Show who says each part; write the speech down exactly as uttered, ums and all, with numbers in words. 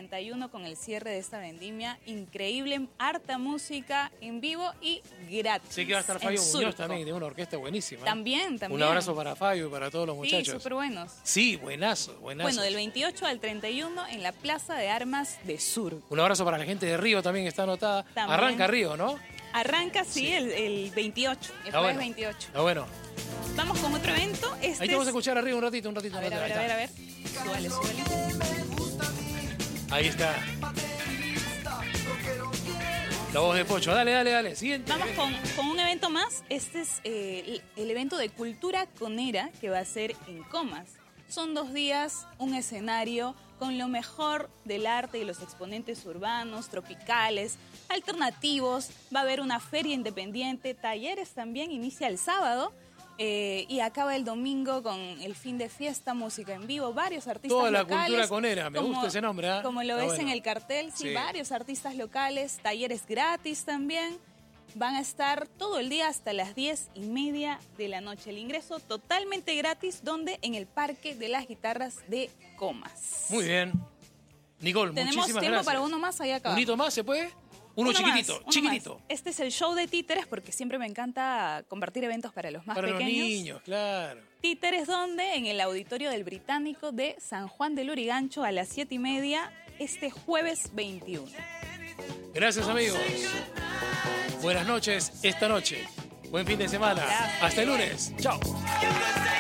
Speaker 1: treinta y uno con el cierre de esta vendimia. Increíble, harta música en vivo y gratis.
Speaker 2: Sí que va a estar Fabio Muñoz también, de una orquesta buenísima.
Speaker 1: También, también.
Speaker 2: Un abrazo para Fabio y para todos los muchachos.
Speaker 1: Sí, súper buenos.
Speaker 2: Sí, buenazo, buenazo.
Speaker 1: Bueno, del veintiocho al treinta y uno en la Plaza de Armas de Sur.
Speaker 2: Un abrazo para la gente de Río también que está anotada.
Speaker 1: También.
Speaker 2: Arranca Río, ¿no?
Speaker 1: Arranca, sí, sí. El, el veintiocho, el
Speaker 2: Está
Speaker 1: jueves
Speaker 2: bueno.
Speaker 1: veintiocho.
Speaker 2: Está bueno.
Speaker 1: Vamos con otro evento. Este
Speaker 2: Ahí te vamos a
Speaker 1: es...
Speaker 2: escuchar arriba un ratito, un ratito.
Speaker 1: A ver, a ver, a ver, a ver. Súbale, súbale.
Speaker 2: Ahí está. La voz de Pocho. Dale, dale, dale. Siguiente.
Speaker 1: Vamos con, con un evento más. Este es eh, el, el evento de Cultura Conera que va a ser en Comas. Son dos días, un escenario con lo mejor del arte y los exponentes urbanos, tropicales, alternativos. Va a haber una feria independiente, talleres también, inicia el sábado eh, y acaba el domingo con el fin de fiesta, música en vivo, varios artistas
Speaker 2: Toda la
Speaker 1: locales.
Speaker 2: Cultura Conera, me
Speaker 1: como,
Speaker 2: gusta ese nombre. ¿eh?
Speaker 1: Como lo
Speaker 2: Está
Speaker 1: ves
Speaker 2: bueno.
Speaker 1: en el cartel, sí,
Speaker 2: Sí.
Speaker 1: varios artistas locales, talleres gratis también. Van a estar todo el día hasta las diez y media de la noche. El ingreso totalmente gratis, donde en el Parque de las Guitarras de Comas.
Speaker 2: Muy bien. Nicole,
Speaker 1: Tenemos
Speaker 2: muchísimas
Speaker 1: tiempo
Speaker 2: gracias.
Speaker 1: para uno más, allá acá.
Speaker 2: ¿Un hito más se puede? Uno,
Speaker 1: Uno
Speaker 2: chiquitito,
Speaker 1: más, uno
Speaker 2: chiquitito.
Speaker 1: más. Este es el show de títeres, porque siempre me encanta compartir eventos para los más
Speaker 2: Para
Speaker 1: pequeños.
Speaker 2: los niños, claro.
Speaker 1: Títeres, donde en el auditorio del Británico de San Juan de Lurigancho a las siete y media, este jueves veintiuno.
Speaker 2: Gracias, amigos. Buenas noches esta noche. Buen fin de semana.
Speaker 1: Gracias.
Speaker 2: Hasta el lunes. Chao.